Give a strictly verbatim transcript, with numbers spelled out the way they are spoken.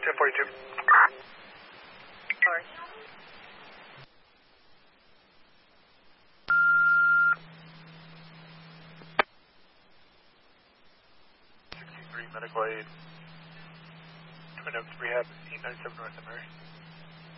ten forty-two. Sorry. sixty-three medical aid. Twin Oaks Rehab, eight ninety-seven North Emery.